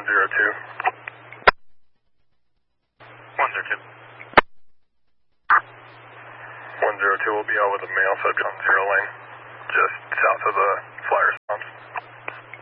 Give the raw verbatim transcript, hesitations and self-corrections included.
zero two. one zero two. one zero two will be out with a male subject on zero lane, just south of the Flyers.